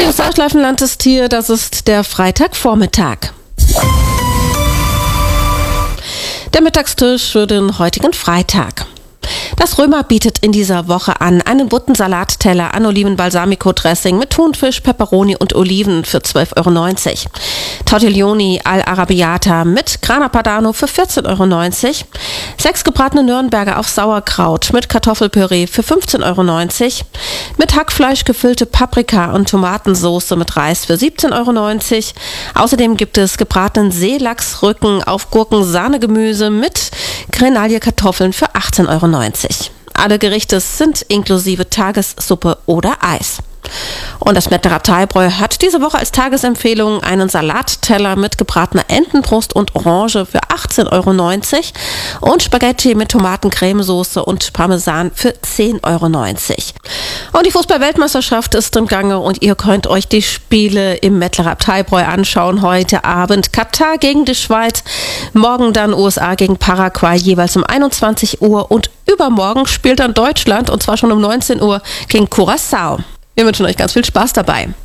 Radio Sauschleifenland ist hier, das ist der Freitagvormittag. Der Mittagstisch für den heutigen Freitag. Das Römer bietet in dieser Woche an einen bunten Salatteller an Oliven-Balsamico-Dressing mit Thunfisch, Peperoni und Oliven für 12,90 €. Tortiglioni all'Arrabbiata mit Grana Padano für 14,90 €. 6 gebratene Nürnberger auf Sauerkraut mit Kartoffelpüree für 15,90 €. Mit Hackfleisch gefüllte Paprika- und Tomatensauce mit Reis für 17,90 €. Außerdem gibt es gebratenen Seelachsrücken auf Gurken-Sahnegemüse mit Grenaille-Kartoffeln für 18,90 €. Alle Gerichte sind inklusive Tagessuppe oder Eis. Und das Mettlerer Abteibräu hat diese Woche als Tagesempfehlung einen Salatteller mit gebratener Entenbrust und Orange für 18,90 € und Spaghetti mit Tomatencremesoße und Parmesan für 10,90 €. Und die Fußball-Weltmeisterschaft ist im Gange und ihr könnt euch die Spiele im Mettlerer Abteibräu anschauen. Heute Abend Katar gegen die Schweiz, morgen dann USA gegen Paraguay, jeweils um 21 Uhr und übermorgen spielt dann Deutschland und zwar schon um 19 Uhr gegen Curaçao. Wir wünschen euch ganz viel Spaß dabei.